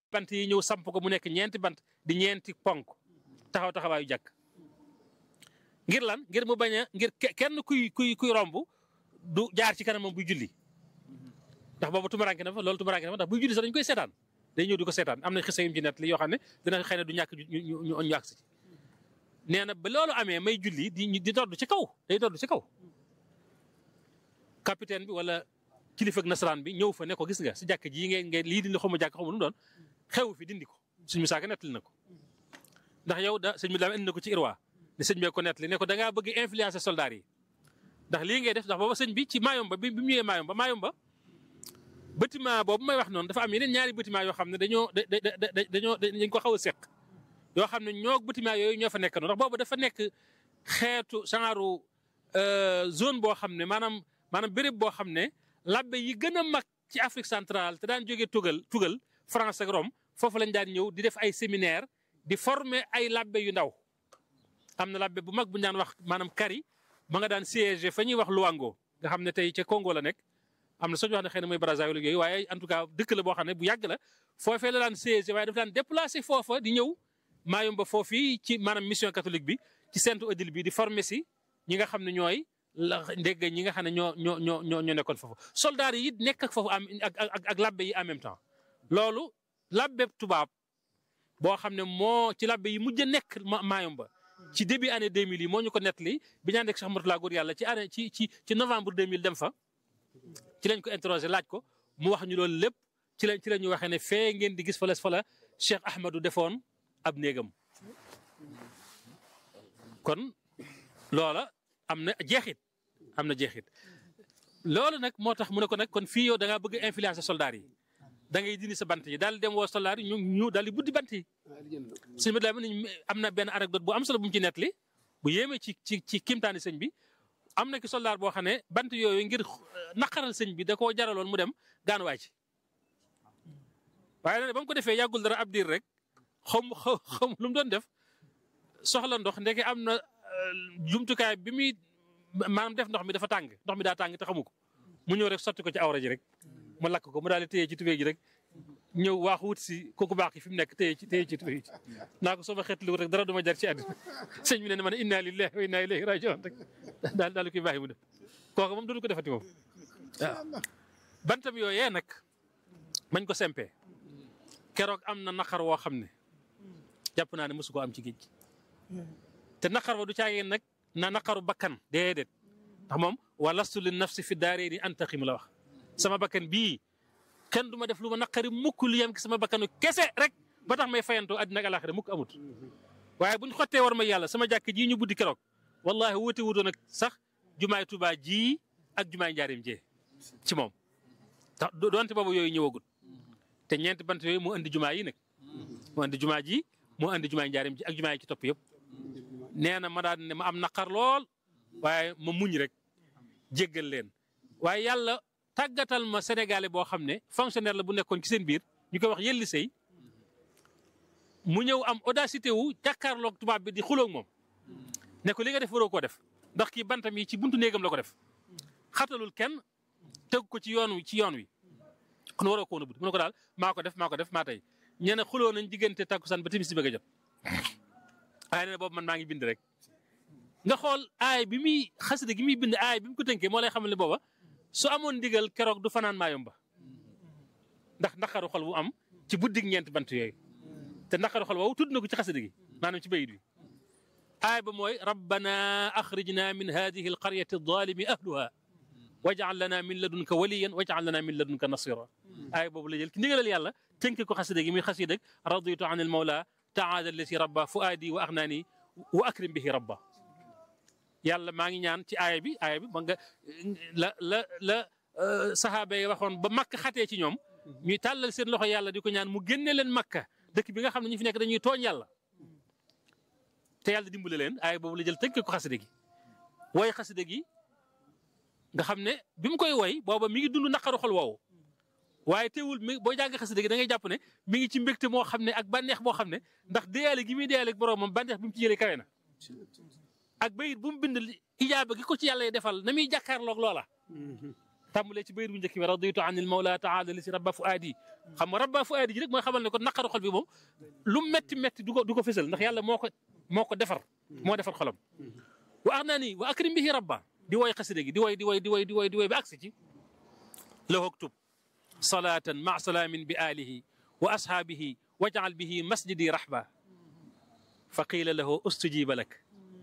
bant yi ñëw samp ko mu nekk ñeenti bant di ñeenti ponk taxaw taxawaayu jàkk ngir lan ngir mu bañ a ngir kenn kuy romb du jaar ci kanamam buy julli ndax boobu tumaranke na fa loolu tumaranke na fa ndax buy julli sax dañu koy seetaan day ñëw di ko seetaan am na xisa yum ci net li yoo xam ne dina xëy na du ñàkk ñu àgg si nee na ba loolu amee may julli di dodd ci kaw day dodd ci kaw capitaine bi wala kilifa ak nasaraan bi ñëw fa ne ko gis nga si jàkk ji ngeen lii dindi xaw ma jàkk xaw ma lu mu doon xew fi dindi ko suñu misaaka nettali na ko ndax yow sëñ bi daal indi na ko ci irwa ne sëñ bee ko nettali ne ko da ngaa bëgg influencer soldats yi ndax lii ngay def ndax booba sëñ bi ci Mayumba bi mu ñëwee Mayumba bâtiment boobu may wax noonu dafa am yeneen ñaari bâtiment yoo xam ne dañ ko xaw a seq yoo xam ne ñoo bâtiment yooyu ñoo fa nekk noonu ndax boobu dafa nekk xeetu genre zone boo xam ne maanaam béréb boo xam ne labbe yi gën a mag ci Afrique centrale te daan jógee tugal France ak Rome foofu lañ daan ñëw di def ay séminaire di former ay labbe yu ndaw am na labbe bu mag bu ñu daan wax maanaam Kari ma nga daan siège fa ñuy wax Luango nga xam ne tey ca Congo la nekk am na soo ñu wax ne xëy na mooy Brazzaville yooyu waaye en tout cas dëkk la boo xam ne bu yàgg la foofee la daan siège waaye dafa daan déplacé foofa di ñëw Mayumba foofii ci maanaam mission catholique bi ci Sainte Odile bi di former si ñi nga xam ne ñooy ndégg ñi nga xam ne ñoo nekkoon foofu soldats yi it nekk ak foofu ak labbe yi en même temps loolu labbe tubaab boo xam ne moo ci labbe yi mujj a nekk Mayumba ci début année 2000 yi moo ñu ko nettali bi ñu ànd ak Cheikh Mourtala góor yàlla ci année ci novembre 2000 dem fa ci lañ ko interrogé laaj ko mu wax ñu loolu lépp ci la ñu waxee ne fee ngeen di gis fa la Cheikh Ahmadou defoon ab néegam kon loola am na jeexit loolu nag moo tax mu ne ko nag kon fii yow da ngaa bëgg influencer soldats yi da ngay dindi sa bant yi daal di dem woo soldats yi ñu daal di buddi bant yi. sëñ bi daal am na benn anecdote bu am solo bu mu ci nettali bu yéeme ci kimtaani sëñ bi am na ki soldat boo xam ne bant yooyu ngir naqaral sëñ bi da koo jaraloon mu dem gaanuwaay ci waaye nag ba mu ko defee yàggul dara ab diir rek xam lu mu doon def soxla ndox ndeke am na jumtukaay bi muy maanaam def ndox mi dafa tàng ndox mi daa tàng te xamu ko mu ñëw rek sotti ko ci awra ji rek mu lakk ko mu daal di téye ci tubéy ji rek ñëw waaxu wut si kooku baax ki fi mu nekk téye ci tubéy ji naa ko soo ma xeetlu rek dara du ma jar ci àddina sëñ bi ne ma ne inna lillahi wa inna ilayhi rajiun rek daal di koy bàyyi mu def kooku moom du ko defati moom waaw bantam yooyee nag mañ ko sempee keroog am na naqar woo xam ne jàpp naa ne mosu koo am ci géej gi te naqar wa du caageen nag na naqaru bakkan déedéet ndax moom wa lastu li nafsi fi daarayni antaqim la wax sama bakkan bii kenn du ma def lu ma naqari mukk lu yem ki sama bakkanu kese rek ba tax may fayantoo àddina ak alaxira mukk amut waaye buñ xottee war ma yàlla sama jàkk ji ñu buddi keroog wallahi wuute wutoon nag sax jumaay Tuubaa ji ak jumaay Njaaréem jee ci moom tax doonte boobu yooyu ñëwagul te ñeenti bant yooyu moo indi jumaa yi nag moo indi jumaa ji moo indi jumaay Njaaréem ji ak jumaa yi ci topp yëpp nee na ma daan ne ma am naqar lool waaye ma muñ rek jéggal leen waaye yàlla tàggatal ma sénégalais boo xam ne fonctionnaire la bu nekkoon ci seen biir ñu koy wax yelli sëy mu ñëw am audacité wu jàkkaarloog tubaab bi di xuloog moom ne ko li nga def waroo koo def ndax kii bantam yi ci buntu néegam la ko def xatalul kenn teg ko ci yoon wi kon waroo ko woon a bud mu ne ko daal maa ko def maa tey ñe ne xuloo nañ diggante takkusaan ba timis di bëgg a jot waaye nee na boobu man maa ngi bind rek nga xool aay bi muy xasida gi muy bind aay bi mu ko tënkee moo lay xamal ne booba su amoon ndigal keroog du fanaan Mayumba ndax naqaru xol bu am ci buddig ñeenti bant yooyu te naqaru xol woowu tudd na ko ci xasida gi maanaam ci bayit wi aay ba mooy rabbana axrijna min hadihi alqaryati adh-dhalimi ahluha waj'al lana min ladunka waliyan waj'al lana min ladunka nasira aay boobu la jël ki ndigalal yàlla tënk ko xasida gi muy xasida raditu an al mawla taala allati rabba fuaadi wa aghnani wa akrim bihi rabba yàlla maa ngi ñaan ci aaya bi ba nga la saxaaba yi waxoon ba makka xatee ci ñoom ñuy tàllal seen loxo yàlla di ko ñaan mu génne leen makka dëkk bi nga xam ne ñu fi nekk dañuy tooñ yàlla te yàlla dimbale leen aaya boobu la jël tënk ko xasida gi woy xasida gi nga xam ne bi mu koy woy booba mi ngi dund naqaru xol woowu waaye teewul boo jàng xasida gi da ngay jàpp ne mi ngi ci mbégte moo xam ne ak bànneex boo xam ne ndax déyaale gi muy déyaale ak boroomam bànneex bi mu ci jëlee kawe na ak bayit bu mu bind ijaaba gi ko ci yàlla defal na muy jàkkaarloog loola tàmbalee ci bayit bu njëkk bi raditu anil mawla taala li si rabba fu aadi xam nga rabba fu aadi ji rek mooy xamal ne ko naqaru xol bi moom lu metti metti du ko fësal ndax yàlla moo ko defar moo defar xolam wa arnani wa akrim bihi rabba di woy xasida gi di woy ba agsi ci lahu aktub salatan ma salaamin bi alihi wa ashaabihi waj'al bihi masjidi rahba fa qiila lahu ustujiba lak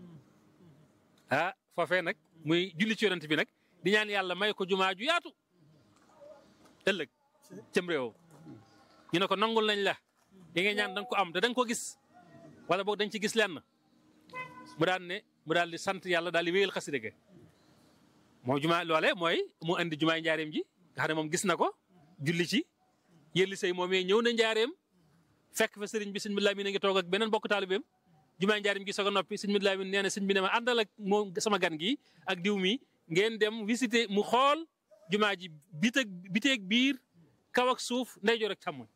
foofee nag muy julli ci yonent bi nag di ñaan yàlla may ko jumaa ju yaatu ëllëg cëm réew ñu ne ko nangul nañ la yi nga ñaan da nga ko am te da nga ko gis wala boog dañ ci gis lenn mu daal di sant yàlla daal di wéyal xasida ga moom jumaa loole mooy mu andi jumaay njaareem ji nga xam ne moom gis na ko julli ci yëlli say moomee ñëw na njaareem fekk fa sëriñ bi sëñ bi Lamin a ngi toog ak beneen bokk taalibeem jumaay njaareem gi soog a noppi sëñ bi Lamin nee na sëñ bi ne ma àndal ak moom sama gan gi ak diw mi ngeen dem visiter mu xool jumaa ji biteeg biir kaw ak suuf ndeyjoor ak càmmoñ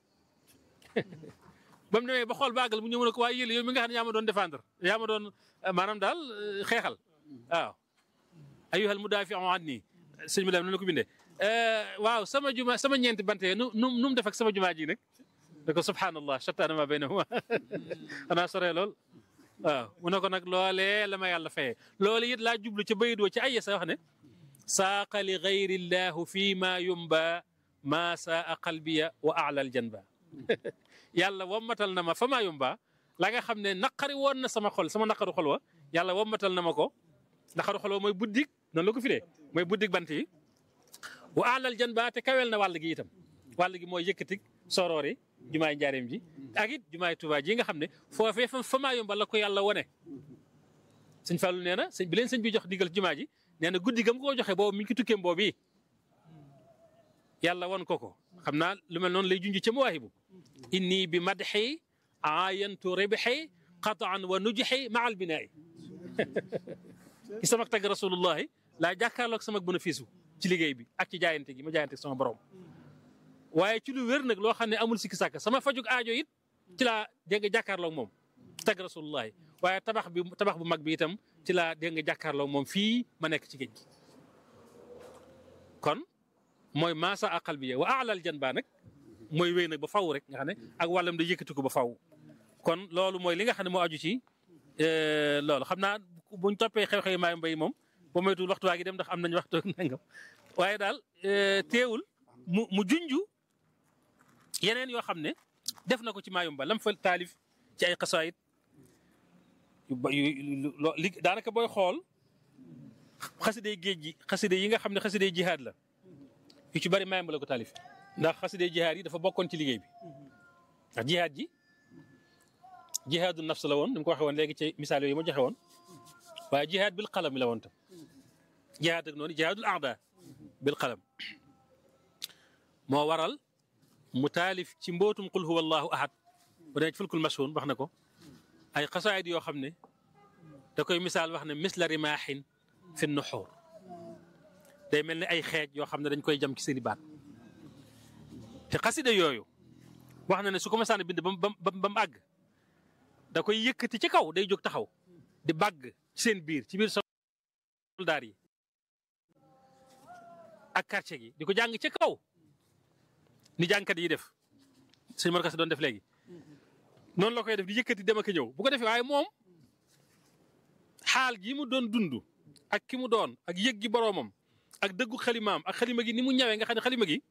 ba mu demee ba xool baagal mu ñëw ne ko waaye yële yow mi nga xam ne yaa ma doon défendre yaa ma doon maanaam daal xeexal waaw ayyuhal mudaafi'u anni sëñ bi Lamin la ko bindee waaw sama ñeenti bante nu mu def ak sama jumaa ji nag da ko subhanallah shattaana ma baynahuma xanaa soree lool waaw mu ne ko nag loolee la ma yàlla fayee loolu it laa jublu ca bayit wa ci ay sa wax ne saaqa li gayrillahu fi ma yumba ma saa qalbiya wa a'la aljanba yàlla wammatal na ma fa maa yumba la nga xam ne naqari woon na sama xol sama naqaru xol wa yàlla wammatal na ma ko naqaru xol wa mooy buddik noonu la ko firee mooy buddik bant yi wa a'la aljanba te kawel na wàll gi itam wàll gi mooy yëkkatik soroori jumaay njaareem ji ak it jumaay Tuubaa ji nga xam ne foofee fa maa yomba la ko yàlla wone sëñ Fallu nee na bi leen sëñ bi jox digal jumaa ji nee na guddi gam koo joxe boobu mi ngi ki tukkeem boobu yàlla won ko xam naa lu mel noonu lay junj ca Mawaahibu inni bi madxi aayantu ribxi qataan wa nujxi maa al binaa'i ci sama tagg rasulullahi laa jàkkaarloog sama bénéfice ci liggéey bi ak ci jaayante gi ma jaayante sama borom waaye ci lu wér nag loo xam ne amul sikki sàkk sama fajug aajo it ci laa dégg nga jàkkaarloog moom tagg rasulullahi waaye tabax bu mag bi itam ci laa dégg nga jàkkaarloog moom fii ma nekk ci géej gi kon mooy maasa aqal bi wa aalal janba nag mooy wéy nag ba faw rek nga xam ne ak wàllam da yëkkati ko ba faw kon loolu mooy li nga xam ne moo aju ci loolu xam naa buñ toppee xew-xew maay mbay moom ba moytuwul waxtu waa gi dem ndax am nañ waxtu nangam waaye daal teewul mu junju yeneen yoo xam ne def na ko ci Mayumba lam fa taalif ci ay xasaayit daanaka booy xool xasiday géej gi xaside yi nga xam ne xasiday jihaad la yu ci bari Mayumba la ko taalif ndax xasiday jihaad yi dafa bokkoon ci liggéey bi ndax jihaad ji jihaadu nafs la woon ni ma ko waxee woon léegi ci misaal yooyu ma joxe woon waaye jihaad bil qalam la woon tam jihaad ak noonu jihaadul aada bil qalam moo waral mu taalif ci mbootum qul huwa allahu ahad bu dee ci fulkul mashhun wax na ko ay xasaayid yoo xam ne da koy misaal wax ne misla rimaahin fi nuxuur day mel ni ay xeej yoo xam ne dañ koy jam ci seeni baat te xasida yooyu wax na ne su ko masaan bind ba mu àgg da koy yëkkati ci kaw day jóg taxaw di bàgg ci seen biir ci biir soldaar yi ak quartier gi di ko jàng ci kaw ni jàngkat yi def sëñ Mor Kase doon def léegi noonu la koy def di yëkkati dem ak ñëw bu ko defee waaye moom xaal gi mu doon dund ak ki mu doon ak yëg gi boroomam ak dëggu xalimaam ak xalima gi ni mu ñawee nga xam ne xalima gi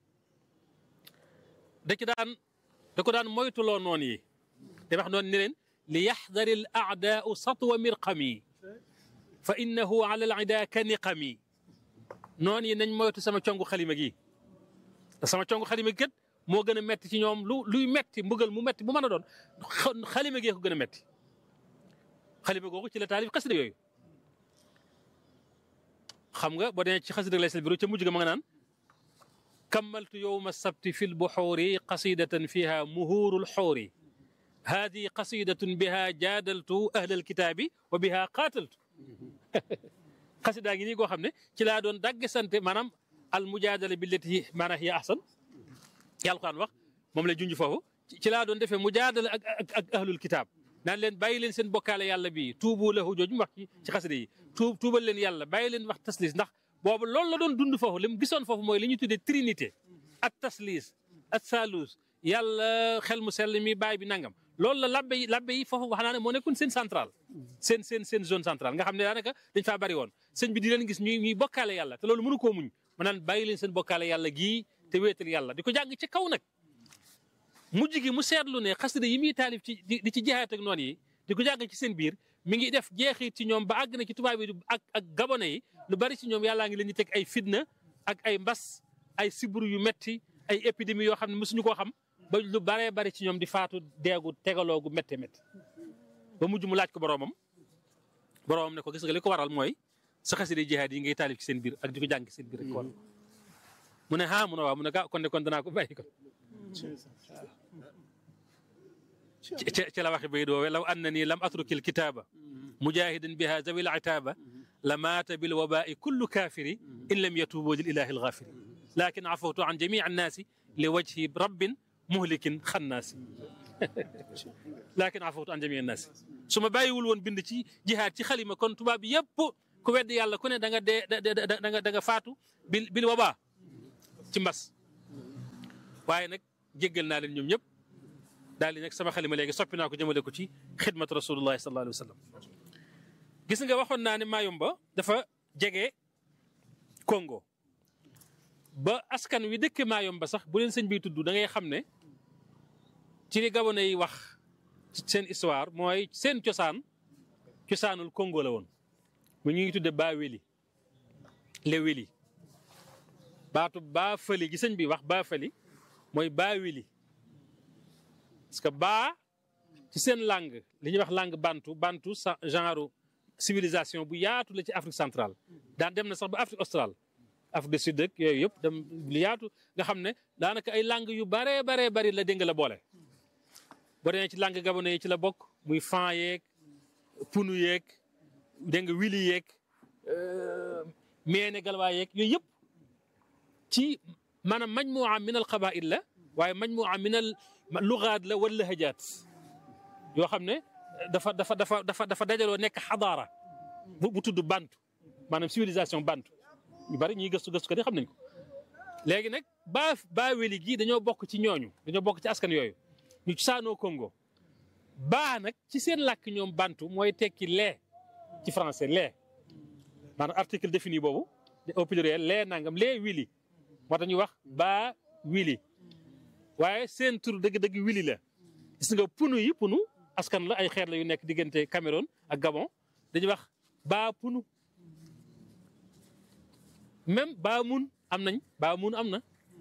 da ko daan moytuloo noon yi te wax noonu ne leen li yaxdari al aadaau satwa mirqami fa innahu ala al ida ka niqami noonu yi nañ moytu sama congu xalima gi te sama congu xalima gi kat moo gën a metti ci ñoom luy metti mbugal mu metti bu mën a doon xalima gi ko gën a metti xalima googu ci la taalif xasida yooyu xam nga boo demee ci xasida lay sel biro ca mujj ga ma nga naan kammaltu yowma sabti fi lbuxuuri qasidatan fiha muhuuru lxuuri haadi qasidatun biha jaadaltu ahla alkitaabi wa biha qaataltu xasidaa ngi nii koo xam ne ci laa doon dagg sante maanaam al mujaadala billati maanaam hiya ahsan yàlla Alxuraan wax moom la junj foofu ci laa doon defee mujaadala ak ahlul kitaab naan leen bàyyi leen seen bokkaale yàlla bi tuubu lahu jooju mu wax ci xasida yi tuubal leen yàlla bàyyi leen wax taslis ndax boobu loolu la doon dund foofu li mu gisoon foofu mooy li ñu tuddee trinité ak taslis ak salus yàlla xel mu sell mi baay bi nangam loolu la labbe yi foofu wax naa ne moo nekkoon seen centrale seen zone centrale nga xam ne daanaka dañ faa bari woon sëñ bi di leen gis ñuy bokkaale yàlla te loolu mënu koo muñ ma naan bàyyi leen seen bokkaale yàlla gii te wéetal yàlla di ko jàng ci kaw nag mujj gi mu seetlu ne xasida yi muy taalif ci di ci jeexaat ak noonu yi di ko jàng ci seen biir mi ngi def jeexit ci ñoom ba àgg na ci tubaab yi ak gabone yi lu bari ci ñoom yàllaa ngi leen di teg ay fitna ak ay mbas ay sibru yu metti ay épidémie yoo xam ne mësuñu koo xam ba lu baree bari ci ñoom di faatu deegu tegaloo gu métte métti ba mujj mu laaj ko boroomam ne ko gis nga li ko waral mooy sa xasida jihaad yi ngay taalif ci seen biir ak di ko jàng ci seen biir rek ko mu ne mu ne waaw mu ne ga kon danaa ko bàyyi ko ci la waxi bay doowe law annani lam atruki alkitaba mujahidan biha zawil ataba la maata bil wabai kullu kafiri in lam yatubu lil ilahi alghafiri lakin afawtu an jami annaasi li wajhi rabbin muhlikin xannaasi lakin afawtu an jami annaasi su ma bàyyiwul woon bind ci jihaad ci xalima kon tubaab bi yëpp ku weddi yàlla ku ne da nga faatu bil waba ci mbas waaye nag jéggal naa leen ñoom ñëpp daal di nag sama xalima léegi soppi naa ko jëmale ko ci xidmatu rasulullahi sallallahu alayhi wa sallam gis nga waxoon naa ne Mayumba dafa jege Congo ba askan wi dëkk Mayumba sax bu leen sëñ bi tudd da ngay xam ne ci li Gabonais yi wax ci seen histoire mooy seen cosaanul Congo la woon mu ñu ngi tudde baa weli le weli baatu baa fëli gi sëñ bi wax baa fëli mooy baa weli parce que baa ci seen langue li ñuy wax langue bantu genre civilisation bu yaatu la ci Afrique centrale daan dem na sax ba Afrique australe Afrique du Sud ak yooyu yëpp dem lu yaatu nga xam ne daanaka ay langue yu baree bari la dégg la boole boo demee ci langue gabonais yi ci la bokk muy fan yeeg punu yeeg dégg nga wili yeeg meene galwaa yeeg yooyu yëpp ci maanaam majmua min al qabail la waaye majmua min al lugaat la wala lahajaat yoo xam ne dafa dajaloo nekk xadaara bu tudd bantu maanaam civilisation bantu ñu bari ñuy gëstu ko di xam nañ ko léegi nag baa weli gi dañoo bokk ci ñooñu dañoo bokk ci askan yooyu ñu cosaanoo Congo baa nag ci seen làkk ñoom bantu mooy tekki lee ci français lee maanaam article défini boobu au pluriel lee nangam lee wili moo tax ñuy wax baa wili waaye seen tur dëgg-dëgg wili la gis nga punu askan la ay xeet la yu nekk diggante Cameroun ak Gabon dañuy wax baa punu même baa mun am nañ baa mun am na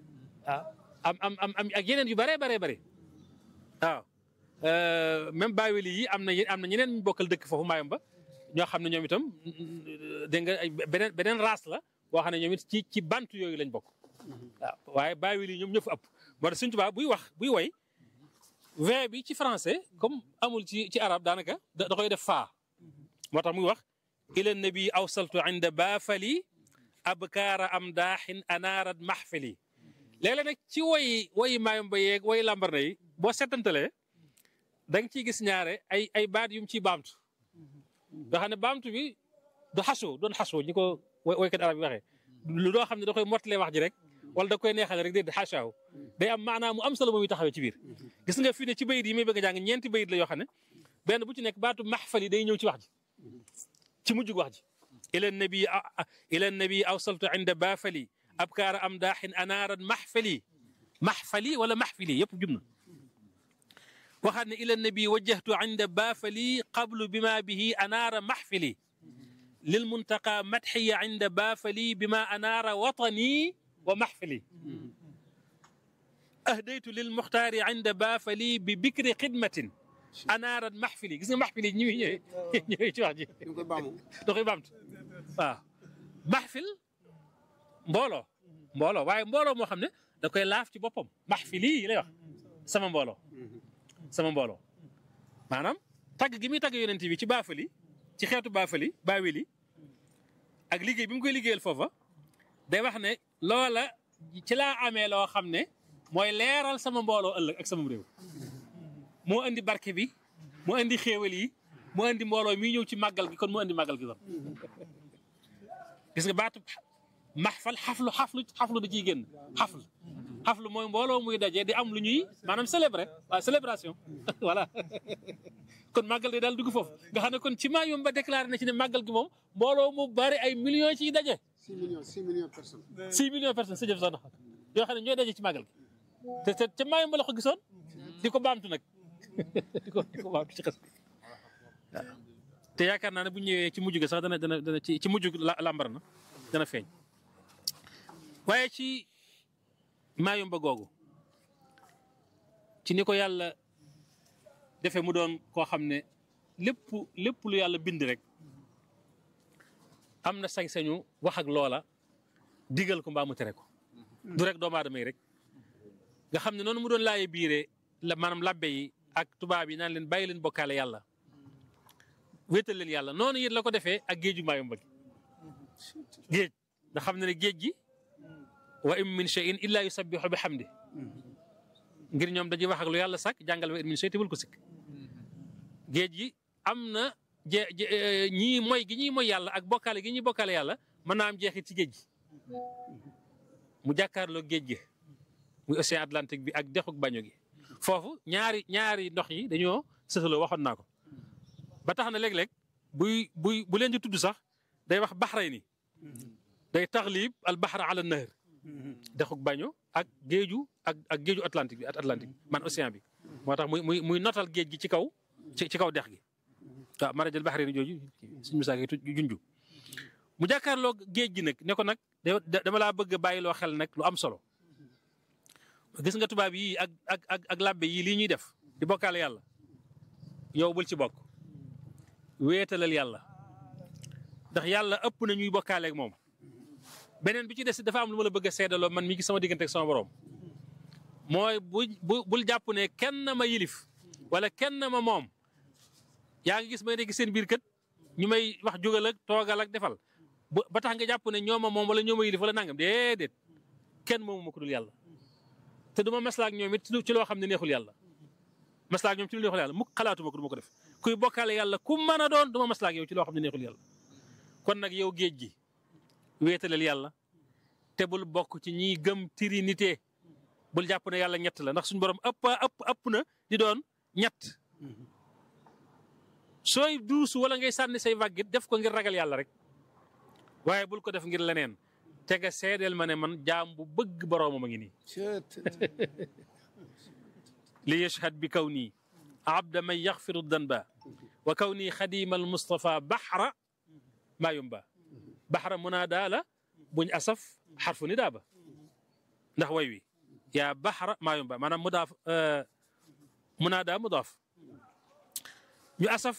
am ak yeneen yu bare waaw même baa wili yi am na ñeneen ñu bokkal dëkk foofu Mayumba ñoo xam ne ñoom itam dégg nga ay beneen race la boo xam ne ñoom it ci bantu yooyu lañ bokk waaw waaye baa wili ñoom ñoo fa ëpp moo tax Sëñ Tuubaa buy woy v bi ci français comme amul ci arab daanaka da koy def faa moo tax muy wax ila nabi awsaltu inda baafali abkaara am daaxin anaarat maxfili léeg-léeg nag ci woyi Mayumba yeeg woyi lambar na yi boo setantalee da nga ciy gis ñaare ay baat yu mu ciy baamtu nga xam ne baamtu bi du doon xasoo ñi ko woykat arab yi waxee lu doo xam ne da koy mottalee wax ji rek wala da koy neexale rek déedéet xaasaaw day am maanaam mu am solo muy taxawee ci biir gis nga fii ne ci bayit yi may bëgg a jàng ñeenti bayit la yoo xam ne benn bu ci nekk baatu maxfali day ñëw ci wax ji ci mujjug wax ji ila nabi awsaltu inda baafali abkaara am daaxin anaarat maxfali wala maxfili yëpp jum na waxaat ne ila nabi wajjahtu inda baafali qablu bima bihi anaara maxfili lil muntaqa madxiya inda baafali bima anaara watani wa maxfili ahdaytu lil muxtaari inda baafali bi bikri xidmatin anaarat maxfili gis nga maxfili ñëwee ci wax ji da koy baamtu waaw maxfil mbooloo waaye mbooloo moo xam ne da koy laaf ci boppam maxfili lay wax sama mbooloo maanaam tagg gi muy tagg yonent bi ci baafali ci xeetu baafali baaweli ak liggéey bi mu koy liggéeyal foofa day wax ne loola ci laa amee loo xam ne mooy leeral sama mbooloo ëllëg ak sama réew moo indi barke bi moo indi xéewal yi moo indi mbooloo mi ñëw ci màggal gi kon moo indi màggal gi kon gis nga baatu maxfal xaflu da ciy génn xaflu mooy mbooloo muy daje di am lu ñuy maanaam célébrer waaw célébration voilà kon màggal day daal dugg foofu nga xam ne kon ci Mayumba déclaré na ci ne màggal gi moom mbooloo mu bari ay millions ciy daje. 6 millions personnes. 6 millions personnes sa jëf sax ndax yoo xam ne ñooy daje ci màggal gi te ca Mayumba la ko gisoon di ko baamtu nag di ko baamtu ci xas waaw te yaakaar naa ne bu ñëwee ci mujj ga sax dana ci mujj lambar na dana feeñ waaye ci Mayumba googu ci ni ko yàlla defee mu doon koo xam ne lépp lu yàlla bind rek am na sañ-sañu wax ak loola digal ko mbaa mu tere ko du rek doomu aadama yi rek nga xam ne noonu mu doon laaye biire la maanaam labbe yi ak tubaab yi naan leen bàyyi leen bokkaale yàlla wéetal leen yàlla noonu it la ko defee ak géeju Mayumba gi géej nga xam ne ne géej gi wa in min shay'in illa yusabbihu bi hamdi ngir ñoom dañuy wax ak lu yàlla sàkk jàngal wa in min shay'in te bul ko sikk géej gi am na ñii mooy gi ñuy mooy yàlla ak bokkaale gi ñuy bokkaale yàlla mën naa am jeexit ci géej gi mu jàkkaarloo géej gi muy océan Atlantique bi ak dexuk baño gi foofu ñaari ndox yi dañoo sësaloo waxoon naa ko ba tax na léeg-léeg bu leen di tudd sax day wax baxrayni day taxlib al baxra ala nahr dexuk baño ak géeju Atlantique bi Atlantique man océan bi moo tax muy notal géej gi ci kaw dex gi waaw marajal baxrayni jooju suñu misaal gi junju mu jàkkaarloo géej gi nag ne ko nag dama laa bëgg a bàyyiloo xel nag lu am solo gis nga tubaab yii ak labbe yii lii ñuy def di bokkaale yàlla yow bul ci bokk wéetalal yàlla ndax yàlla ëpp na ñuy bokkaaleeg moom beneen bi ci des dafa am lu ma la bëgg a seedaloo man mi ngi sama diggante ak sama borom mooy bul jàpp ne kenn ma yilif wala kenn ma moom yaa ngi gis may nekk seen biir kët ñu may wax jógal ak toogal ak defal ba tax nga jàpp ne ñoo ma moom wala ñoo ma yilif wala nangam déedéet kenn moomu ma ko dul yàlla te du ma maslaak ñoom it ci loo xam ne neexul yàlla maslaak ñoom ci lu neexul yàlla mukk xalaatuma ko du ma ko def kuy bokkaale yàlla ku mën a doon du ma maslaak yow ci loo xam ne neexul yàlla kon nag yow géej gi wéetalal yàlla te bul bokk ci ñiy gëm trinité bul jàpp ne yàlla ñett la ndax suñu borom ëpp na di doon ñett sooy duusu wala ngay sànni say vaggit def ko ngir ragal yàlla rek waaye bul ko def ngir leneen te nga seedeel ma ne man jaam bu bëgg boroomam a ngi nii li yashhad bi kaw nii abda man yaxfiru danba wa kaw nii xadima al Mustafa baxra Mayumba baxra munaada la buñ asaf xarfu nidaa ba ndax way wi yaa baxra Mayumba maanaam mudaaf munaada mudaaf ñu asaf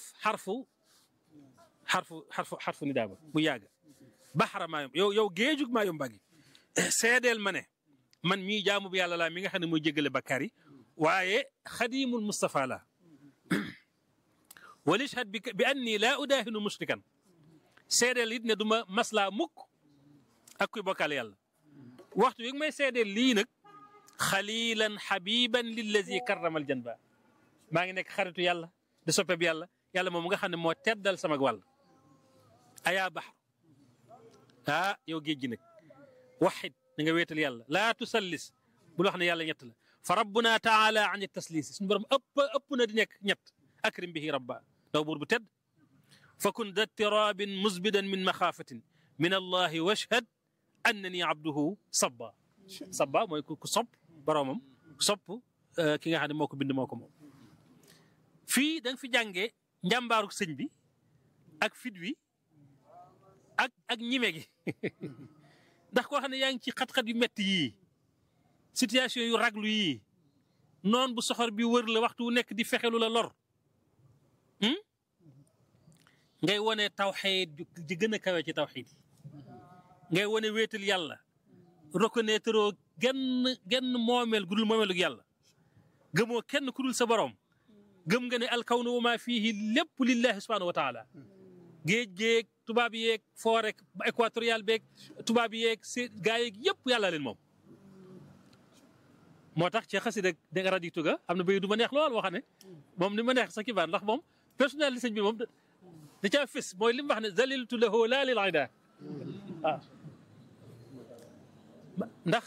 xarfu nidaa ba bu yàgg baxara Mayumba yow géejug Mayumba gi seedeel ma ne man mii jaamu bi yàlla laa mi nga xam ne mooy jéggale bakkaar yi waaye xadimul Mustafa la walishhad bi anni laa udaahinu mushrikan seedeel it ne du ma maslaa mukk ak kuy bokkaale yàlla waxtu wi may seedeel lii nag xalilan xabiban lillazi karramal janba maa ngi nekk xaritu yàlla di soppe bi yàlla moom nga xam ne moo teddal sama wàll ayaa baxar yow géej gi nag waxit da nga wéetal yàlla laa tusallis bul wax ne yàlla ñett la fa rabbuna taala an taslis suñu borom ëpp na di nekk ñett akrim bihi rabba daw buur bu tedd fa kun da tirabin musbidan min maxaafatin min allahi washhad annani abduhu sabba mooy ku sopp boroomam sopp ki nga xam ne moo ko bind moo ko moom fii da nga fi jàngee njàmbaaru sëñ bi ak fit wi ak ñime gi ndax koo xam ne yaa ngi ci xat-xat yu metti yii situation yu raglu yii noon bu soxor bi wër la waxtu wu nekk di fexelu la lor ngay wone tawxiid ji gën a kawe ci tawxiid yi ngay wone wéetal yàlla reconnaître genn moomeel gudul moomeelu yàlla gëmoo kenn ku dul sa borom gëm nga ne alkawnu wa maa fiihi lépp lillahi subhanahu wa taala géej géeg tubaab yeeg forêt équatorial beeg tubaab yeeg gaa yeeg yëpp yàlla leen moom. moo tax ci xasida da nga raditu ga am na béy du ma neex lool wax ne moom ni ma neex sa kibaar ndax moom personnalité sëñ bi moom da caa fës mooy li mu wax ne zaliltu lahu laa lil ida waaw ndax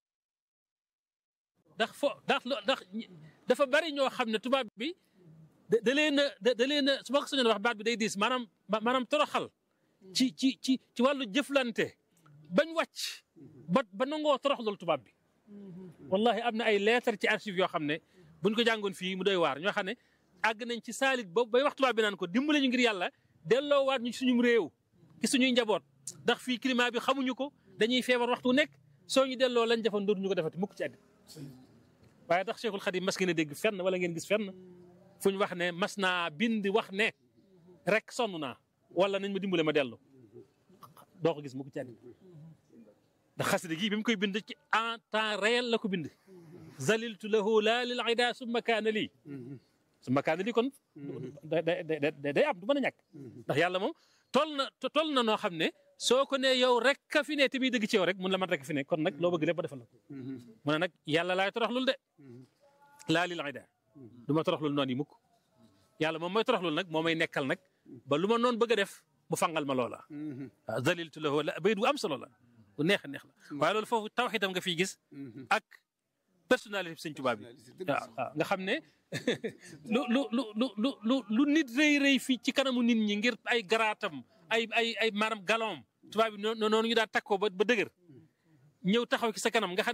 dafa bari ñoo xam ne tubaab bi da leen a su ma ko soñoon wax baat bi day diis maanaam toroxal ci wàllu jëflante bañ wàcc ba nangoo torox loolu tubaab bi. wallahi am na ay lettre ci archive yoo xam ne buñ ko jàngoon fii mu doy waar ñoo xam ne àgg nañ ci saalit boobu bay wax tubaab bi naan ko dimbale ñu ngir yàlla delloowaat ñu suñu réew ci suñuy njaboot ndax fii climat bi xamuñu ko dañuy feebar waxtu nekk soo ñu delloo lañ defoon dootuñu ko defati mukk ci àddina waaye tax Cheikhul Khadim mas ngeen a dégg fenn wala ngeen gis fenn fu ñu wax ne mas naa bind wax ne rek sonn naa wala nañ ma dimbale ma dellu doo ko gis mukk ci àddina ndax xasida gi bi mu koy bind ci en temps réel la ko bind zaliltu lahu laa lil ida summa kaana lii kon day am du mën a ñàkk ndax yàlla moom toll na noo xam ne soo ko ne yow rek ka fi ne te muy dëgg ci yow rek mun la man rek fi ne kon nag loo bëgg lépp ba defal la ko mu ne nag yàlla laay toroxlul de laa lil ida du ma toroxlul noonu yi mukk yàlla moom mooy toroxlul nag moo may nekkal nag ba lu ma noonu bëgg a def mu fangal ma loola waaw zaliltu lahu la bayit bu am solo la bu neex a neex la waaye loolu foofu tawxiidam nga fiy gis ak personnalité bi sëñ Tuubaa bi waaw nga xam ne lu nit rëy fii ci kanamu nit ñi ngir ay garaatam ay maanaam galon tubaab bi noonu ñu daan takkoo ba dëgër ñëw taxaw ci sa kanam nga xam